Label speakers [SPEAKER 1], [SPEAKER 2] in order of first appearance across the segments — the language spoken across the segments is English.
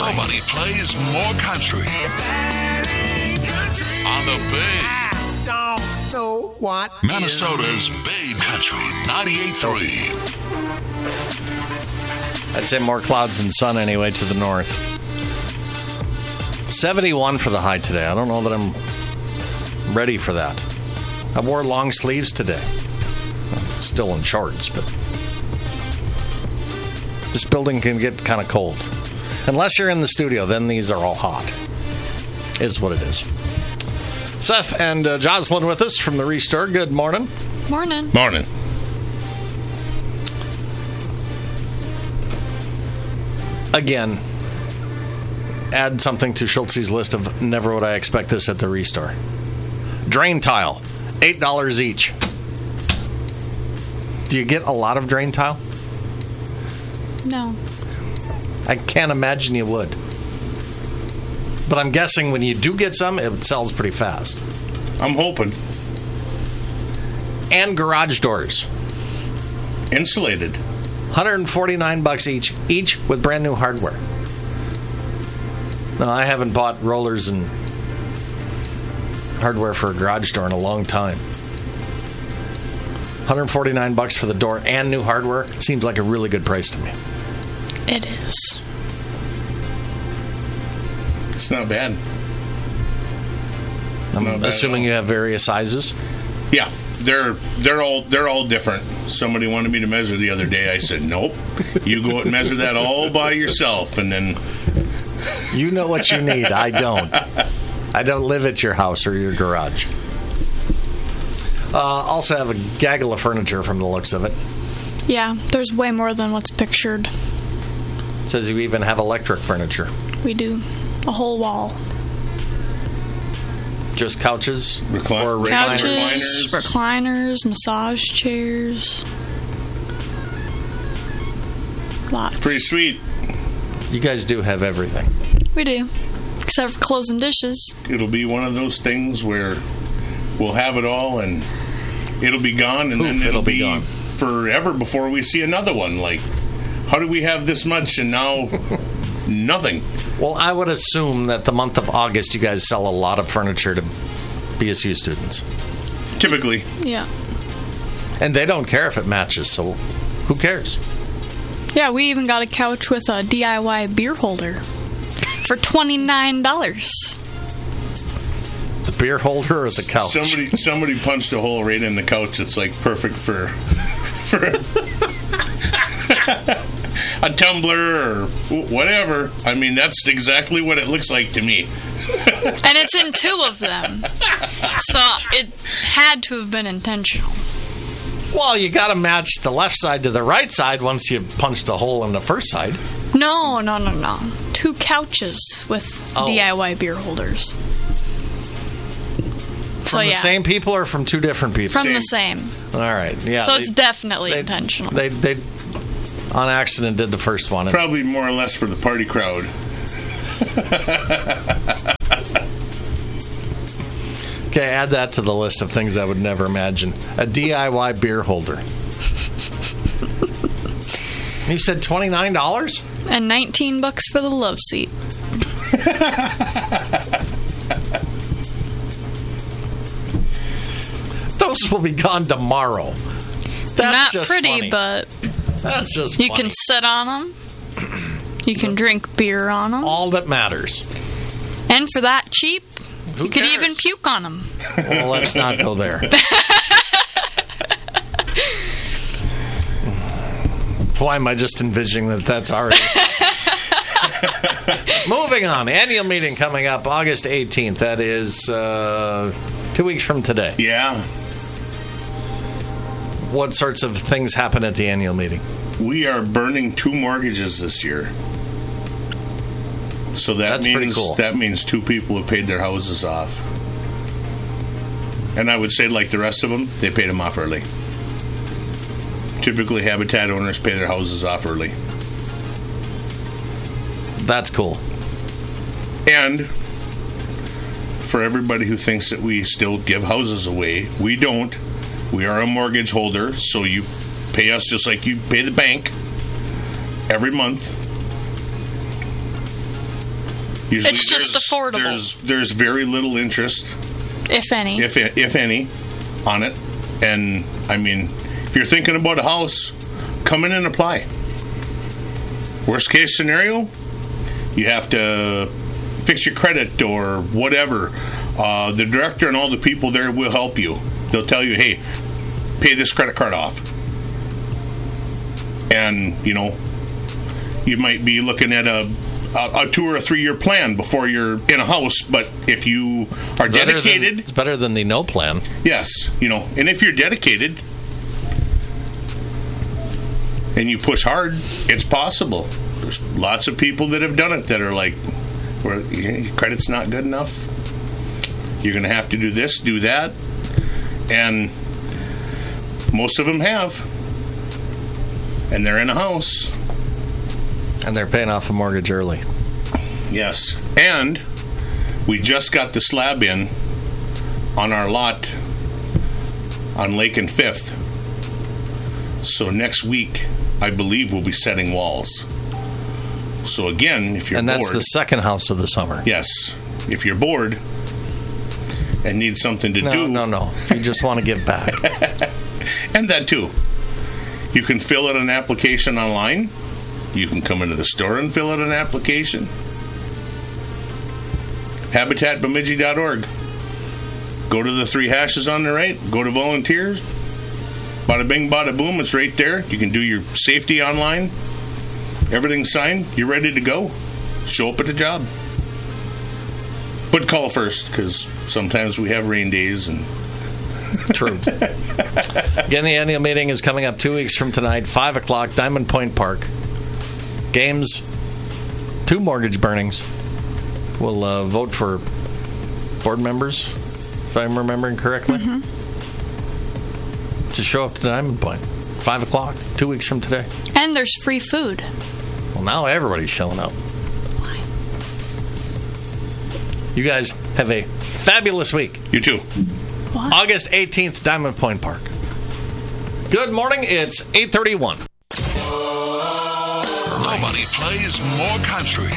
[SPEAKER 1] Nobody plays more country. On the Bay.
[SPEAKER 2] Don't know what
[SPEAKER 1] Minnesota's Babe Country 98.3.
[SPEAKER 3] I'd say more clouds than sun anyway to the north. 71 for the high today. I don't know that I'm ready for that. I wore long sleeves today. Still in shorts, but this building can get kind of cold. Unless you're in the studio, then these are all hot. Is what it is. Seth and Jocelyn with us from the Restore. Good morning.
[SPEAKER 4] Morning.
[SPEAKER 5] Morning.
[SPEAKER 3] Again, add something to Schultze's list of never would I expect this at the Restore. Drain tile, $8 each. Do you get a lot of drain tile?
[SPEAKER 4] No.
[SPEAKER 3] I can't imagine you would. But I'm guessing when you do get some, it sells pretty fast.
[SPEAKER 5] I'm hoping.
[SPEAKER 3] And garage doors.
[SPEAKER 5] Insulated.
[SPEAKER 3] $149 each with brand new hardware. No, I haven't bought rollers and hardware for a garage door in a long time. $149 for the door and new hardware seems like a really good price to me.
[SPEAKER 4] It is.
[SPEAKER 5] It's not bad.
[SPEAKER 3] I'm assuming you have various sizes.
[SPEAKER 5] Yeah, they're all different. Somebody wanted me to measure the other day. I said, nope. You go and measure that all by yourself, and then
[SPEAKER 3] you know what you need. I don't. I don't live at your house or your garage. Also have a gaggle of furniture from the looks of it.
[SPEAKER 4] Yeah, there's way more than what's pictured.
[SPEAKER 3] It says you even have electric furniture.
[SPEAKER 4] We do. A whole wall.
[SPEAKER 3] Just couches?
[SPEAKER 5] Or
[SPEAKER 4] couches, recliners, massage chairs. Lots.
[SPEAKER 5] Pretty sweet.
[SPEAKER 3] You guys do have everything.
[SPEAKER 4] We do. Except for clothes and dishes.
[SPEAKER 5] It'll be one of those things where we'll have it all and it'll be gone, and then it'll be gone forever before we see another one. Like, how do we have this much and now nothing?
[SPEAKER 3] Well, I would assume that the month of August you guys sell a lot of furniture to BSU students.
[SPEAKER 5] Typically.
[SPEAKER 4] Yeah.
[SPEAKER 3] And they don't care if it matches, so who cares?
[SPEAKER 4] Yeah, we even got a couch with a DIY beer holder for $29.
[SPEAKER 3] The beer holder or the couch?
[SPEAKER 5] Somebody punched a hole right in the couch. It's like perfect for a tumbler or whatever. I mean, that's exactly what it looks like to me.
[SPEAKER 4] And it's in two of them. So it had to have been intentional.
[SPEAKER 3] Well, you got to match the left side to the right side once you punch the hole in the first side.
[SPEAKER 4] No. 2 couches with DIY beer holders.
[SPEAKER 3] From the same people or from 2 different people?
[SPEAKER 4] From the same.
[SPEAKER 3] All right. Yeah.
[SPEAKER 4] So it's definitely intentional.
[SPEAKER 3] They on accident did the first one.
[SPEAKER 5] Probably more or less for the party crowd.
[SPEAKER 3] Okay, add that to the list of things I would never imagine. A DIY beer holder. You said $29?
[SPEAKER 4] And $19 for the love seat.
[SPEAKER 3] Those will be gone tomorrow. That's
[SPEAKER 4] not
[SPEAKER 3] just
[SPEAKER 4] pretty,
[SPEAKER 3] funny.
[SPEAKER 4] but
[SPEAKER 3] that's just
[SPEAKER 4] you
[SPEAKER 3] funny.
[SPEAKER 4] can sit on them. You can drink beer on them.
[SPEAKER 3] All that matters.
[SPEAKER 4] And for that cheap,
[SPEAKER 3] Who
[SPEAKER 4] you could
[SPEAKER 3] cares?
[SPEAKER 4] even puke on them.
[SPEAKER 3] Well, let's not go there. Why am I just envisioning that that's already... Moving on. Annual meeting coming up August 18th. That is 2 weeks from today.
[SPEAKER 5] Yeah.
[SPEAKER 3] What sorts of things happen at the annual meeting?
[SPEAKER 5] We are burning 2 mortgages this year. So that's
[SPEAKER 3] pretty cool.
[SPEAKER 5] That means 2 people have paid their houses off. And I would say, like the rest of them, they paid them off early. Typically, Habitat owners pay their houses off early.
[SPEAKER 3] That's cool.
[SPEAKER 5] And for everybody who thinks that we still give houses away, we don't. We are a mortgage holder, so you pay us just like you pay the bank every month. Usually
[SPEAKER 4] It's just affordable.
[SPEAKER 5] There's very little interest,
[SPEAKER 4] if any.
[SPEAKER 5] if any, on it. And I mean, if you're thinking about a house, come in and apply. Worst case scenario, you have to fix your credit or whatever. The director and all the people there will help you. They'll tell you, hey, pay this credit card off. And, you know, you might be looking at a 2 or a 3 year plan before you're in a house. But if you are dedicated...
[SPEAKER 3] It's better than the no plan.
[SPEAKER 5] Yes, you know, and if you're dedicated and you push hard, it's possible. There's lots of people that have done it that are like, well, your credit's not good enough. You're going to have to do this, do that. And most of them have. And they're in a house.
[SPEAKER 3] And they're paying off a mortgage early.
[SPEAKER 5] Yes. And we just got the slab in on our lot on Lake and 5th. So next week, I believe we'll be setting walls. So again, if you're bored...
[SPEAKER 3] And that's the second house of the summer.
[SPEAKER 5] Yes. If you're bored and need something to do...
[SPEAKER 3] No. You just want to give back.
[SPEAKER 5] And that too. You can fill out an application online. You can come into the store and fill out an application. HabitatBemidji.org. Go to the 3 hashes on the right. Go to volunteers. Bada bing, bada boom. It's right there. You can do your safety online. Everything's signed. You're ready to go. Show up at the job. But call first, because sometimes we have rain days and...
[SPEAKER 3] True. Again, the annual meeting is coming up 2 weeks from tonight, 5 o'clock, Diamond Point Park. Games, 2 mortgage burnings. We'll vote for board members, if I'm remembering correctly. Mm-hmm. To show up to Diamond Point, 5 o'clock, 2 weeks from today.
[SPEAKER 4] And there's free food.
[SPEAKER 3] Well, now everybody's showing up. You guys have a fabulous week.
[SPEAKER 5] You too.
[SPEAKER 4] What?
[SPEAKER 3] August 18th, Diamond Point Park. Good morning. It's 8:31.
[SPEAKER 1] Nobody plays more country.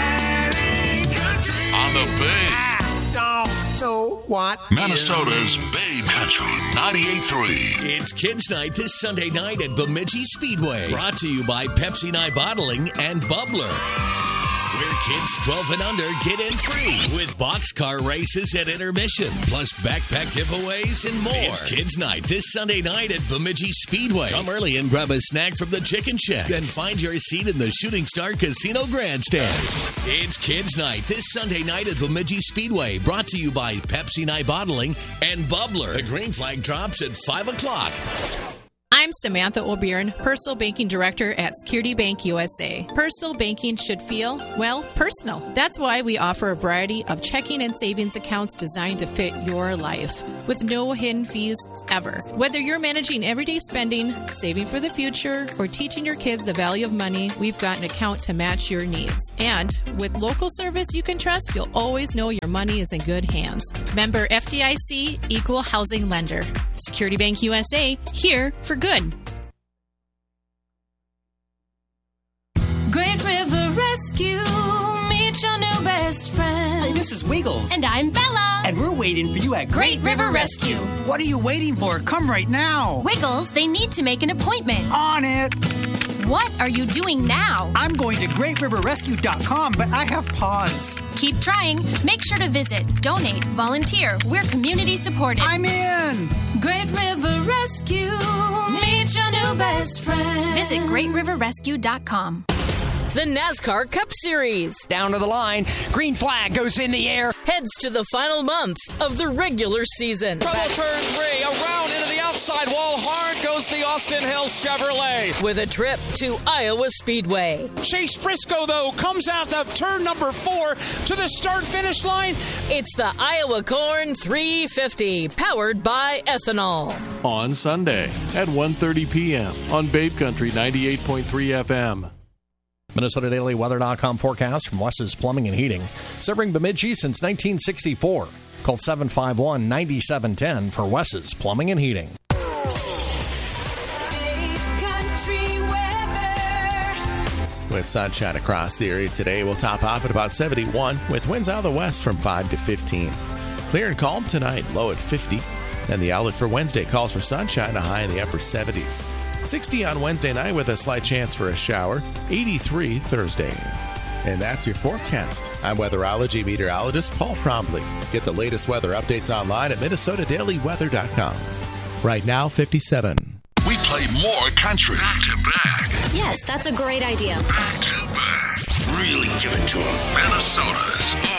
[SPEAKER 1] On the Bay.
[SPEAKER 2] So what?
[SPEAKER 1] Minnesota's Babe Country 98.3.
[SPEAKER 6] It's Kids Night this Sunday night at Bemidji Speedway. Brought to you by Pepsi Nye Bottling and Bubbler. Where kids 12 and under get in free with boxcar races at intermission, plus backpack giveaways and more. It's Kids Night this Sunday night at Bemidji Speedway. Come early and grab a snack from the Chicken Shack. Then find your seat in the Shooting Star Casino Grandstands. It's Kids Night this Sunday night at Bemidji Speedway. Brought to you by Pepsi Nye Bottling and Bubbler. The green flag drops at 5 o'clock.
[SPEAKER 7] I'm Samantha O'Byrne, Personal Banking Director at Security Bank USA. Personal banking should feel, well, personal. That's why we offer a variety of checking and savings accounts designed to fit your life, with no hidden fees ever. Whether you're managing everyday spending, saving for the future, or teaching your kids the value of money, we've got an account to match your needs. And with local service you can trust, you'll always know your money is in good hands. Member FDIC, Equal Housing Lender. Security Bank USA, here for good.
[SPEAKER 8] Great River Rescue, meet your new best friend.
[SPEAKER 9] Hey, this is Wiggles.
[SPEAKER 8] And I'm Bella.
[SPEAKER 9] And we're waiting for you at
[SPEAKER 8] Great River Rescue.
[SPEAKER 9] What are you waiting for? Come right now.
[SPEAKER 8] Wiggles, they need to make an appointment.
[SPEAKER 9] On it.
[SPEAKER 8] What are you doing now?
[SPEAKER 9] I'm going to GreatRiverRescue.com, but I have pause.
[SPEAKER 8] Keep trying. Make sure to visit, donate, volunteer. We're community supported.
[SPEAKER 9] I'm in.
[SPEAKER 8] Great River Rescue, meet your new best friend. Visit GreatRiverRescue.com.
[SPEAKER 10] The NASCAR Cup Series.
[SPEAKER 11] Down to the line, green flag goes in the air.
[SPEAKER 10] Heads to the final month of the regular season.
[SPEAKER 12] Trouble turn 3, around into the outside wall. Hard goes the Austin Hill Chevrolet.
[SPEAKER 10] With a trip to Iowa Speedway.
[SPEAKER 11] Chase Briscoe, though, comes out of turn number 4 to the start-finish line.
[SPEAKER 10] It's the Iowa Corn 350, powered by ethanol.
[SPEAKER 13] On Sunday at 1:30 p.m. on Babe Country 98.3 FM.
[SPEAKER 14] MinnesotaDailyWeather.com forecast from Wes's Plumbing and Heating. Serving Bemidji since 1964. Call 751-9710 for Wes's Plumbing and Heating.
[SPEAKER 15] with sunshine across the area today. We'll top off at about 71 with winds out of the west from 5 to 15. Clear and calm tonight, low at 50. And the outlook for Wednesday calls for sunshine, a high in the upper 70s. 60 on Wednesday night with a slight chance for a shower. 83 Thursday. And that's your forecast. I'm weatherology meteorologist Paul Trombley. Get the latest weather updates online at MinnesotaDailyWeather.com. Right now, 57.
[SPEAKER 1] We play more country. Back to back.
[SPEAKER 16] Yes, that's a great idea.
[SPEAKER 1] Back to back. Really give it to them. Minnesota's